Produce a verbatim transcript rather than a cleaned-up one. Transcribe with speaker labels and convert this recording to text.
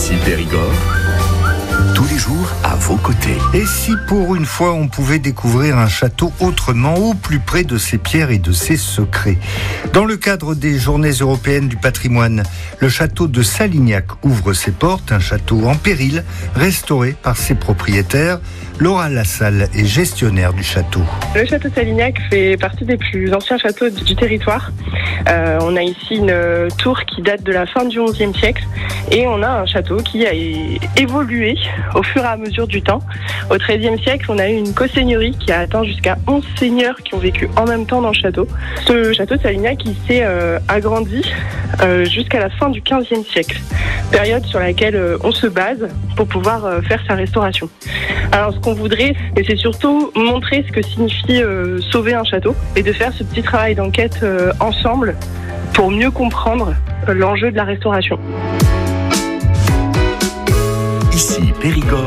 Speaker 1: Ici Périgord, tous les jours à vos côtés.
Speaker 2: Et si pour une fois on pouvait découvrir un château autrement, au plus près de ses pierres et de ses secrets? Dans le cadre des Journées européennes du patrimoine, le château de Salignac ouvre ses portes, un château en péril, restauré par ses propriétaires. Laura Lassalle est gestionnaire du château.
Speaker 3: Le château de Salignac fait partie des plus anciens châteaux du territoire. Euh, on a ici une tour qui date de la fin du onzième siècle et on a un château qui a évolué au fur et à mesure du temps. Au treizième siècle, on a eu une co-seigneurie qui a atteint jusqu'à onze seigneurs qui ont vécu en même temps dans le château. Ce château de Salignac il s'est euh, agrandi euh, jusqu'à la fin du quinzième siècle, période sur laquelle euh, on se base pour pouvoir euh, faire sa restauration. Alors ce qu'on voudrait, c'est surtout montrer ce que signifie euh, sauver un château et de faire ce petit travail d'enquête euh, ensemble pour mieux comprendre euh, l'enjeu de la restauration.
Speaker 1: Ici Périgord.